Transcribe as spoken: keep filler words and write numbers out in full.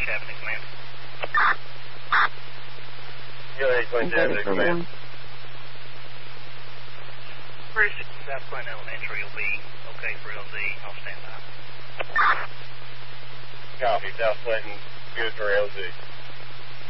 Avenue Command. Go ahead, Clinton Avenue Command. South Clinton Elementary will be okay for L Z. I'll stand by. Copy. South Clinton, good for L Z.